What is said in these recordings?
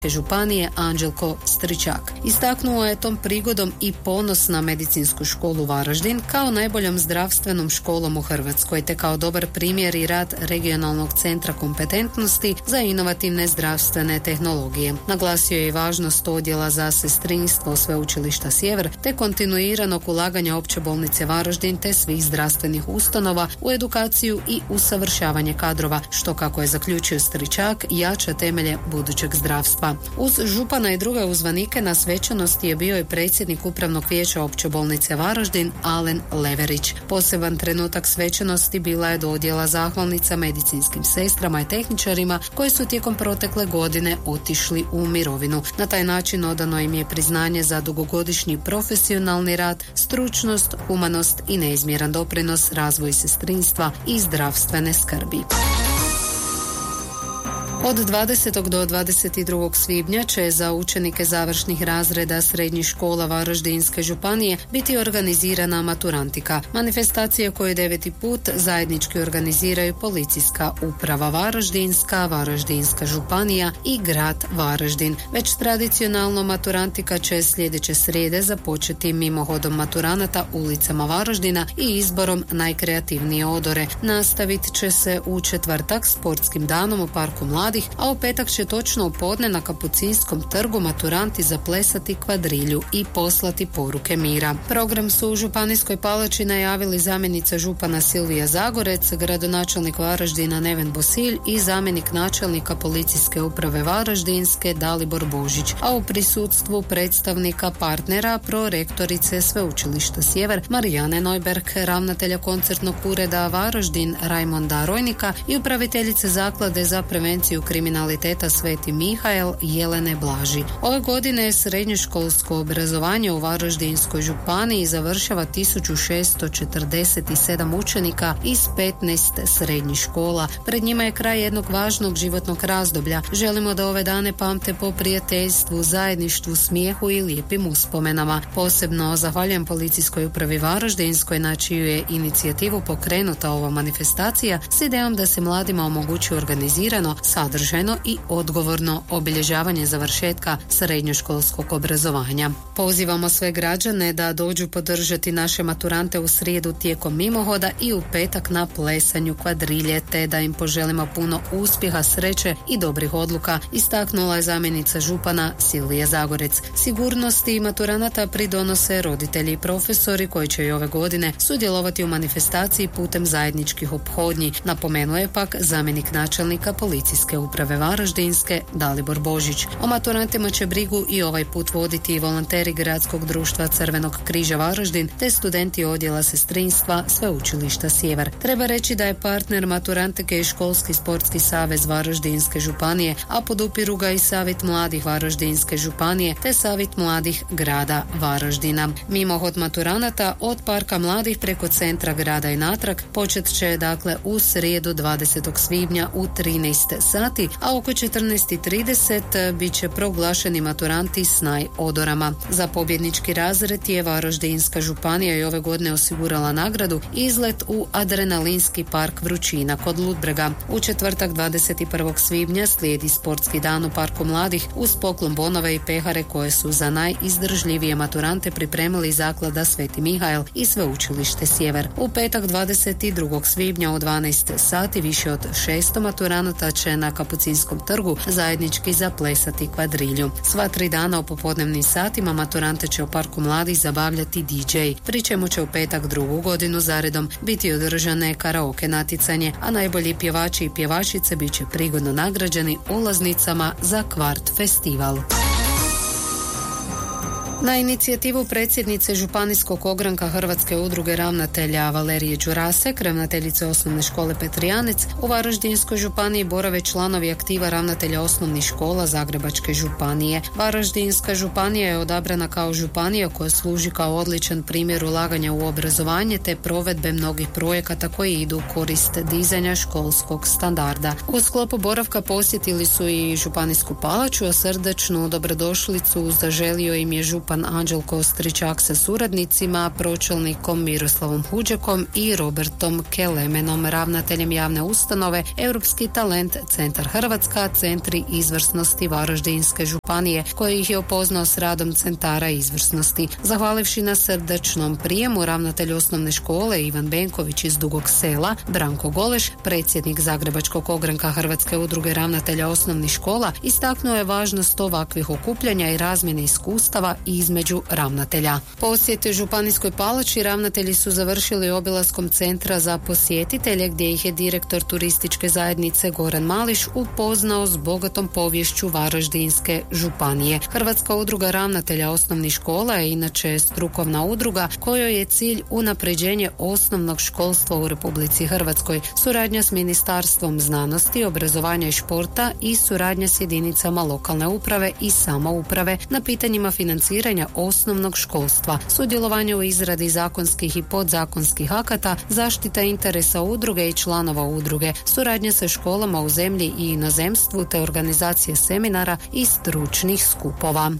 županije Anđelko Stričak. Istaknuo je tom prigodom i ponos na Medicinsku školu Varaždin kao najboljom zdravstvenom školom u Hrvatskoj, te kao dobar primjer i rad regionalnog centra kompetentnosti za inovativne zdravstvene tehnologije. Naglasio je i važnost odjela za sestrinstvo Sveučilišta Sjever, te kontinuiranog ulaganja Opće bolnice Varaždin te svih zdravstvenih ustanova u edukaciju i usavršavanje kadrova, što, kako je zaključio Stričak, jača temelje budućeg zdravstva. Uz župana i druge uzvanike na svečanosti je bio i predsjednik Upravnog vijeća Opće bolnice Varaždin Alen Leverić. Poseban trenutak svečanosti bila je dodjela zahvalnica medicinskim sestrama i tehničarima koji su tijekom protekle godine otišli u mirovinu. Na taj način odano im je priznanje za dugogodišnji profesionalni rad, stručnost, humanost i neizmjeran doprinos razvoju sestrinstva i zdravstvene skrbi. Od 20. do 22. svibnja će za učenike završnih razreda srednjih škola Varaždinske županije biti organizirana maturantika. Manifestacije koje 9. put zajednički organiziraju Policijska uprava Varaždinska, Varaždinska županija i grad Varaždin. Već tradicionalno maturantika će sljedeće srijede započeti mimohodom maturanata ulicama Varaždina i izborom najkreativnije odore. Nastavit će se u četvrtak sportskim danom u Parku mladih, a u petak će točno u podne na Kapucinskom trgu maturanti zaplesati kvadrilju i poslati poruke mira. Program su u Županijskoj palači najavili zamjenica župana Silvija Zagorec, gradonačelnik Varaždina Neven Bosilj i zamjenik načelnika Policijske uprave Varaždinske Dalibor Božić, a u prisustvu predstavnika partnera prorektorice Sveučilišta Sjever Marijane Neuberg, ravnatelja koncertnog ureda Varaždin Rajmonda Rojnika i upraviteljice Zaklade za prevenciju kriminaliteta Sveti Mihael Jelene Blaži. Ove godine srednjoškolsko obrazovanje u Varaždinskoj županiji završava 1647 učenika iz 15 srednjih škola. Pred njima je kraj jednog važnog životnog razdoblja. Želimo da ove dane pamte po prijateljstvu, zajedništvu, smijehu i lijepim uspomenama. Posebno zahvaljujem Policijskoj upravi Varaždinskoj na čiju je inicijativu pokrenuta ova manifestacija s idejom da se mladima omogući organizirano, sadržajno i odgovorno obilježavanje završetka srednjoškolskog obrazovanja. Pozivamo sve građane da dođu podržati naše maturante u srijedu tijekom mimohoda i u petak na plesanju kvadrilje, te da im poželimo puno uspjeha, sreće i dobrih odluka, istaknula je zamjenica župana Silvija Zagorec. Sigurnosti maturanata pridonose roditelji i profesori koji će i ove godine sudjelovati u manifestaciji putem zajedničkih ophodnji, napomenuo je pak zamjenik načelnika Policijske uprave Varaždinske Dalibor Božić. O maturantima će brigu i ovaj put voditi i volonteri Gradskog društva Crvenog križa Varaždin te studenti odjela sestrinstva Sveučilišta Sjever. Treba reći da je partner maturantike i Školski sportski savez Varaždinske županije, a podupiru ga i Savjet mladih Varaždinske županije te Savjet mladih grada Varaždina. Mimohod maturanata od Parka mladih preko centra grada i natrag počet će dakle u srijedu 20. svibnja u 13 sati, a oko 14:30 bit će proglašeni maturanti s najodorama. Za pobjednički razred je Varaždinska županija i ove godine osigurala nagradu izlet u adrenalinski park Vrućina kod Ludbrega. U četvrtak 21. svibnja slijedi sportski dan u Parku mladih uz poklon bonove i pehare koje su za najizdržljivije maturante pripremili Zaklada Sveti Mihael i Sveučilište Sjever. U petak 22. svibnja u 12 sati više od 600 maturanata će na Kapucinskom trgu zajednički zaplesati kvadrilju. Sva 3 dana u popodnevnim satima maturante će u Parku mladih zabavljati DJ, pri čemu će u petak drugu godinu zaredom biti održane karaoke natjecanje, a najbolji pjevači i pjevačice bit će prigodno nagrađeni ulaznicama za Kvart festival. Na inicijativu predsjednice Županijskog ogranka Hrvatske udruge ravnatelja Valerije Đurasek, ravnateljice osnovne škole Petrijanec, u Varaždinskoj županiji borave članovi aktiva ravnatelja osnovnih škola Zagrebačke županije. Varaždinska županija je odabrana kao županija koja služi kao odličan primjer ulaganja u obrazovanje te provedbe mnogih projekata koji idu u korist dizanja školskog standarda. U sklopu boravka posjetili su i Županijsku palaču, a srdečnu dobrodošlicu zaželio im je župan župan Anđelko Stričak sa suradnicima, pročelnikom Miroslavom Huđakom i Robertom Kelemenom, ravnateljem javne ustanove Europski talent Centar Hrvatska, Centri izvrsnosti Varaždinske županije, koji ih je upoznao s radom centara izvrsnosti. Zahvalivši na srdačnom prijemu, ravnatelj osnovne škole Ivan Benković iz Dugog Sela, Branko Goleš, predsjednik Zagrebačkog ogranka Hrvatske udruge ravnatelja osnovnih škola, istaknuo je važnost ovakvih okupljanja i razmjene iskustava između ravnatelja. Posjet Županijskoj palači ravnatelji su završili obilaskom centra za posjetitelje, gdje ih je direktor turističke zajednice Goran Mališ upoznao s bogatom poviješću Varaždinske županije. Hrvatska udruga ravnatelja osnovnih škola je inače strukovna udruga kojoj je cilj unapređenje osnovnog školstva u Republici Hrvatskoj, suradnja s Ministarstvom znanosti, obrazovanja i športa i suradnja s jedinicama lokalne uprave i samouprave na pitanjima financiranja osnovnog školstva, sudjelovanje u izradi zakonskih i podzakonskih akata, zaštita interesa udruge i članova udruge, suradnja sa školama u zemlji i inozemstvu te organizacije seminara i stručnih skupova.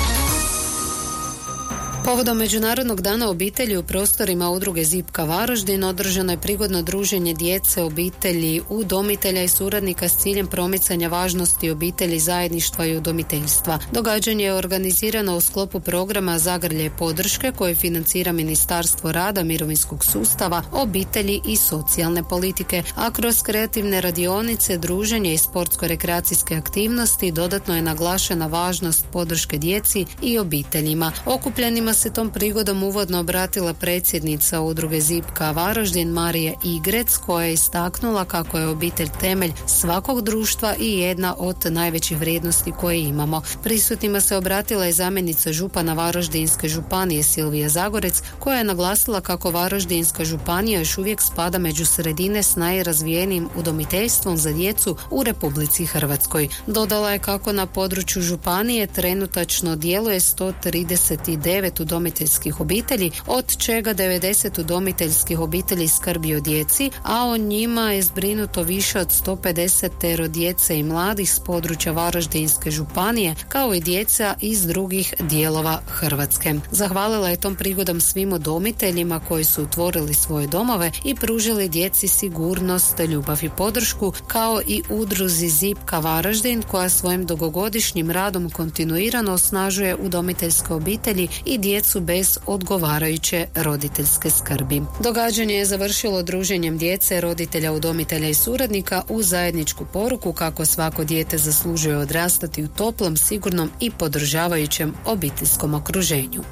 Povodom Međunarodnog dana obitelji u prostorima udruge Zipka Varaždin održano je prigodno druženje djece, obitelji, udomitelja i suradnika s ciljem promicanja važnosti obitelji, zajedništva i udomiteljstva. Događanje je organizirano u sklopu programa Zagrlje podrške koje financira Ministarstvo rada, mirovinskog sustava, obitelji i socijalne politike, a kroz kreativne radionice, druženje i sportsko-rekreacijske aktivnosti dodatno je naglašena važnost podrške djeci i obiteljima. Okupljenima se tom prigodom uvodno obratila predsjednica udruge Zipka Varaždin Marija Igrec, koja je istaknula kako je obitelj temelj svakog društva i jedna od najvećih vrijednosti koje imamo. Prisutnima se obratila i zamjenica župana Varaždinske županije Silvija Zagorec, koja je naglasila kako Varaždinska županija još uvijek spada među sredine s najrazvijenijim udomiteljstvom za djecu u Republici Hrvatskoj. Dodala je kako na području županije trenutačno djeluje 139 udomiteljskih obitelji, od čega 90 udomiteljskih obitelji skrbi o djeci, a o njima je zbrinuto više od 150 djece i mladih s područja Varaždinske županije, kao i djeca iz drugih dijelova Hrvatske. Zahvalila je tom prigodom svim udomiteljima koji su otvorili svoje domove i pružili djeci sigurnost, ljubav i podršku, kao i udruzi Zipka Varaždin, koja svojim dugogodišnjim radom kontinuirano osnažuje udomiteljske obitelji i djecu bez odgovarajuće roditeljske skrbi. Događanje je završilo druženjem djece, roditelja, udomitelja i suradnika uz zajedničku poruku kako svako dijete zaslužuje odrastati u toplom, sigurnom i podržavajućem obiteljskom okruženju.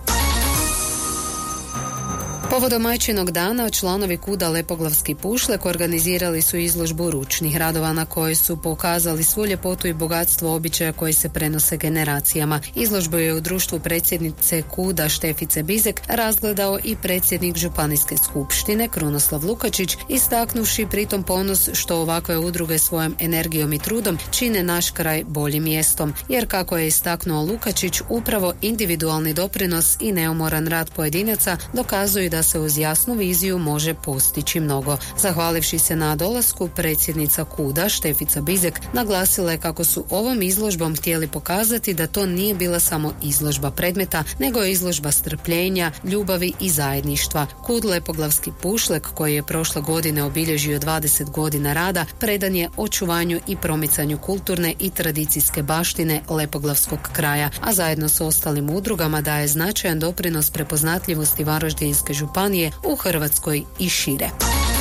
Povodom Majčinog dana članovi KUD-a Lepoglavski Pušlek organizirali su izložbu ručnih radova na kojoj su pokazali svu ljepotu i bogatstvo običaja koji se prenose generacijama. Izložbu je u društvu predsjednice KUD-a Štefice Bizek razgledao i predsjednik Županijske skupštine Krunoslav Lukačić, istaknuvši pritom ponos što ovakve udruge svojom energijom i trudom čine naš kraj boljim mjestom, jer kako je istaknuo Lukačić, upravo individualni doprinos i neumoran rad pojedinaca dokazuju da se uz jasnu viziju može postići mnogo. Zahvalivši se na dolasku, predsjednica KUD-a Štefica Bizek naglasila je kako su ovom izložbom htjeli pokazati da to nije bila samo izložba predmeta, nego je izložba strpljenja, ljubavi i zajedništva. KUD Lepoglavski Pušlek, koji je prošle godine obilježio 20 godina rada, predan je očuvanju i promicanju kulturne i tradicijske baštine Lepoglavskog kraja, a zajedno s ostalim udrugama daje značajan doprinos prepoznatljivosti Varaždinske županije u Hrvatskoj i šire.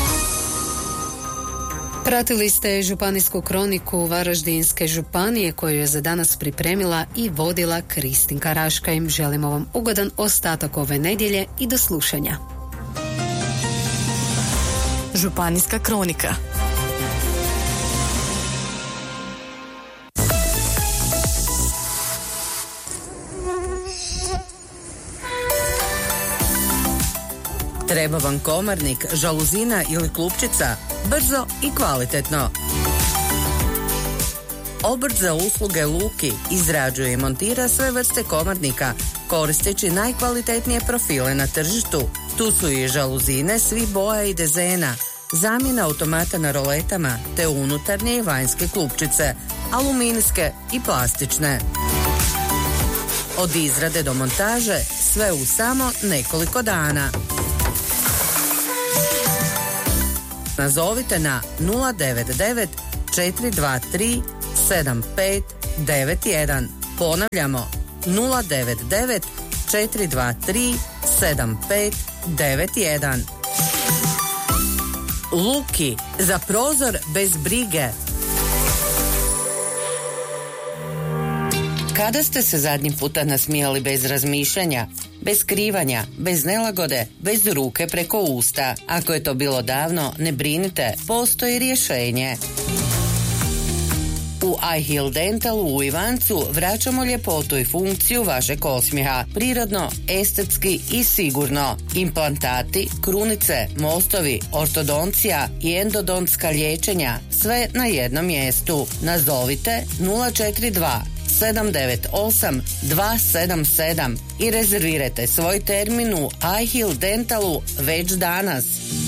Pratili ste županijsku kroniku Varaždinske županije koju je za danas pripremila i vodila Kristinka Raška. Im želimo vam ugodan ostatak ove nedjelje i do slušanja. Županijska kronika. Treba vam komarnik, žaluzina ili klupčica? Brzo i kvalitetno. Obrt za usluge Luki izrađuje i montira sve vrste komarnika, koristeći najkvalitetnije profile na tržištu. Tu su i žaluzine svih boja i dezena, zamjena automata na roletama, te unutarnje i vanjske klupčice, aluminijske i plastične. Od izrade do montaže sve u samo nekoliko dana. Nazovite na 099 423 7591. Ponavljamo 099 423 7591. Luki, za prozor bez brige. Kada ste se zadnji puta nasmijali bez razmišljanja, bez skrivanja, bez nelagode, bez ruke preko usta? Ako je to bilo davno, ne brinite, postoji rješenje. U iHeal Dentalu u Ivancu vraćamo ljepotu i funkciju vašeg osmijeha. Prirodno, estetski i sigurno. Implantati, krunice, mostovi, ortodoncija i endodontska liječenja. Sve na jednom mjestu. Nazovite 042 798 277 i rezervirajte svoj termin u iHeal Dentalu već danas.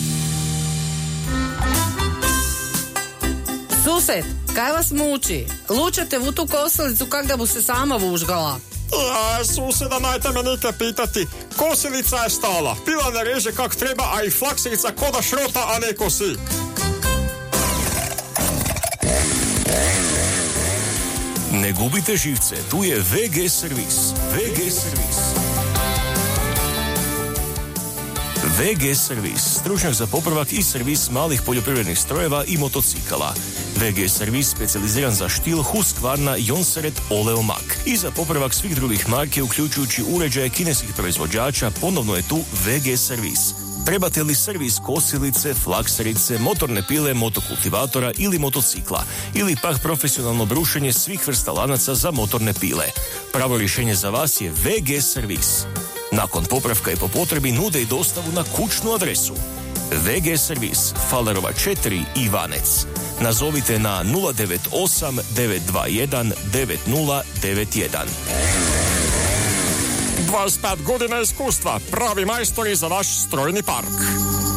Sused, kaj vas muči? Lučete u tu kosilicu kak da bu se sama vužgala. Suseda, najte me nikad pitati. Kosilica je stala, pila ne reže kak treba, a i flaksilica ko da šrota, a ne kosi. Ne gubite živce, tu je VG servis. VG servis. VG servis, stručnjak za popravak i servis malih poljoprivrednih strojeva i motocikala. VG servis specijaliziran za štil, Husqvarna, Jonseret, Oleomak. I za popravak svih drugih marke, uključujući uređaje kineskih proizvođača, ponovno je tu VG servis. Trebate li servis kosilice, flakserice, motorne pile, motokultivatora ili motocikla, ili pak profesionalno brušenje svih vrsta lanaca za motorne pile? Pravo rješenje za vas je VG servis. Nakon popravka i po potrebi nude i dostavu na kućnu adresu. VG servis, Falerova 4, Ivanec. Nazovite na 098 921 9091. 25 godina iskustva, pravi majstori za vaš strojni park.